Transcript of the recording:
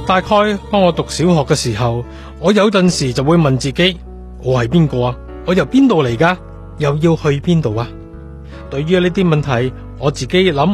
大概當我讀小學嘅時候，我有陣時就會問自己，我係邊個啊？我由邊度嚟噶？又要去邊度啊？對於呢啲問題，我自己諗